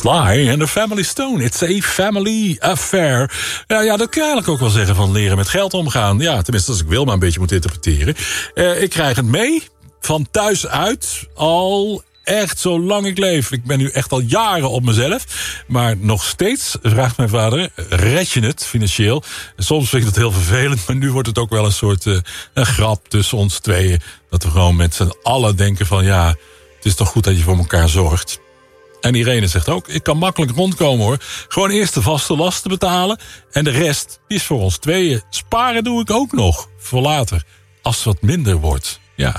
Sly and the Family Stone. It's a family affair. Ja, dat kan je eigenlijk ook wel zeggen van leren met geld omgaan. Ja, tenminste als ik wil maar een beetje moet interpreteren. Ik krijg het mee van thuis uit al echt zolang ik leef. Ik ben nu echt al jaren op mezelf. Maar nog steeds vraagt mijn vader, red je het financieel? En soms vind ik dat heel vervelend, maar nu wordt het ook wel een soort een grap tussen ons tweeën. Dat we gewoon met z'n allen denken van ja, het is toch goed dat je voor elkaar zorgt. En Irene zegt ook, ik kan makkelijk rondkomen hoor. Gewoon eerst de vaste lasten betalen. En de rest die is voor ons tweeën. Sparen doe ik ook nog. Voor later. Als het wat minder wordt. Ja.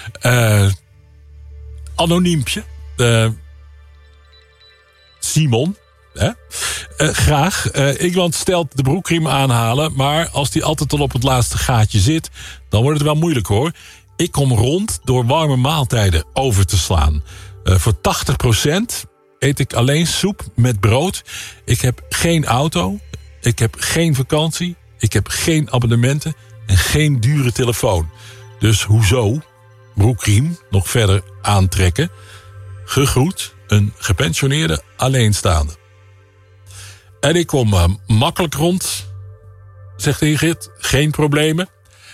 Anoniempje. Simon. Graag. Iemand stelt de broekriem aanhalen. Maar als die altijd al op het laatste gaatje zit. Dan wordt het wel moeilijk hoor. Ik kom rond door warme maaltijden over te slaan. Voor 80% eet ik alleen soep met brood. Ik heb geen auto. Ik heb geen vakantie. Ik heb geen abonnementen. En geen dure telefoon. Dus hoezo? Broekriem nog verder aantrekken. Gegroet, een gepensioneerde alleenstaande. En ik kom makkelijk rond, zegt Ingrid. Geen problemen.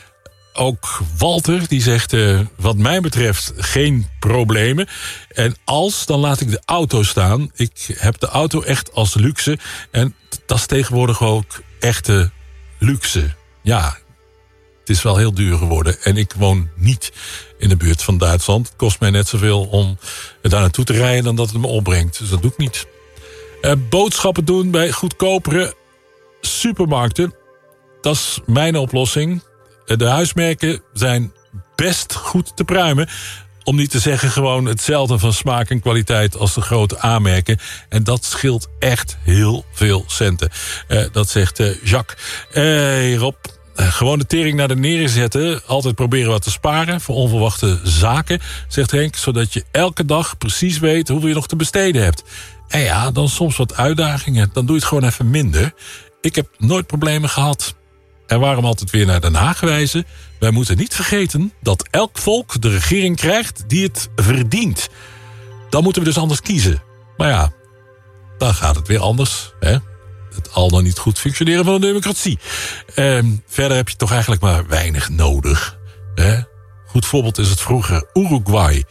Ook Walter, die zegt, wat mij betreft geen problemen. En dan laat ik de auto staan. Ik heb de auto echt als luxe. En dat is tegenwoordig ook echte luxe. Ja, het is wel heel duur geworden. En ik woon niet in de buurt van Duitsland. Het kost mij net zoveel om daar naartoe te rijden dan dat het me opbrengt. Dus dat doe ik niet. Boodschappen doen bij goedkopere supermarkten. Dat is mijn oplossing. De huismerken zijn best goed te pruimen. Om niet te zeggen gewoon hetzelfde van smaak en kwaliteit als de grote A-merken. En dat scheelt echt heel veel centen. Dat zegt Jacques. Rob, gewoon de tering naar de nering zetten. Altijd proberen wat te sparen voor onverwachte zaken, zegt Henk. Zodat je elke dag precies weet hoeveel je nog te besteden hebt. En ja, dan soms wat uitdagingen. Dan doe je het gewoon even minder. Ik heb nooit problemen gehad. En waarom altijd weer naar Den Haag wijzen? Wij moeten niet vergeten dat elk volk de regering krijgt die het verdient. Dan moeten we dus anders kiezen. Maar ja, dan gaat het weer anders. Hè? Het al dan niet goed functioneren van de democratie. Verder heb je toch eigenlijk maar weinig nodig. Hè? Goed voorbeeld is het vroeger Uruguay.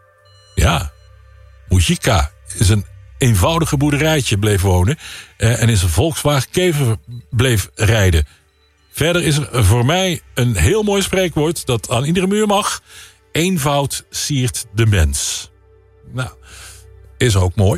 Ja, Mujica is een eenvoudige boerderijtje bleef wonen. En in zijn Volkswagen Kever bleef rijden. Verder is er voor mij een heel mooi spreekwoord dat aan iedere muur mag. Eenvoud siert de mens. Nou, is ook mooi.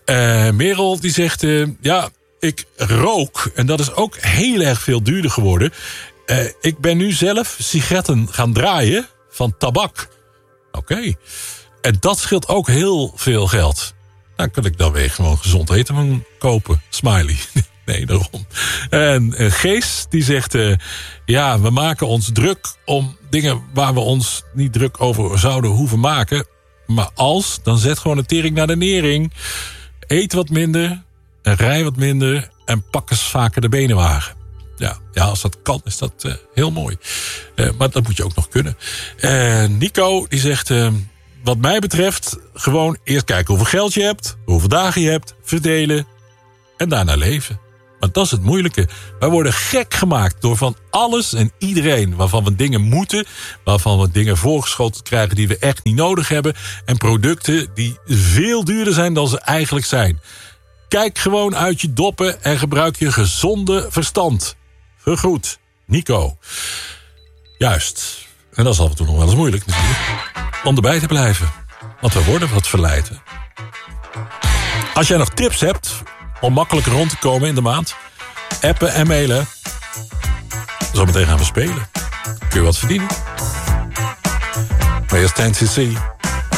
Merel die zegt, ja, ik rook. En dat is ook heel erg veel duurder geworden. Ik ben nu zelf sigaretten gaan draaien van tabak. Oké. En dat scheelt ook heel veel geld. Dan kan ik dan weer gewoon gezond eten van kopen. Smiley. Nee, daarom. En Gees die zegt, ja, we maken ons druk om dingen waar we ons niet druk over zouden hoeven maken. Maar dan zet gewoon de tering naar de nering. Eet wat minder, en rij wat minder en pak eens vaker de benenwagen. Ja, als dat kan is dat heel mooi. Maar dat moet je ook nog kunnen. Nico die zegt, wat mij betreft gewoon eerst kijken hoeveel geld je hebt, hoeveel dagen je hebt, verdelen en daarna leven. Maar dat is het moeilijke. Wij worden gek gemaakt door van alles en iedereen. Waarvan we dingen moeten. Waarvan we dingen voorgeschoten krijgen die we echt niet nodig hebben. En producten die veel duurder zijn dan ze eigenlijk zijn. Kijk gewoon uit je doppen en gebruik je gezonde verstand. Gegroet, Nico. Juist. En dat is af en toe nog wel eens moeilijk natuurlijk. Om erbij te blijven. Want we worden wat verleid. Hè? Als jij nog tips hebt om makkelijker rond te komen in de maand, appen en mailen. Zometeen gaan we spelen. Kun je wat verdienen. Maar eerst 10cc.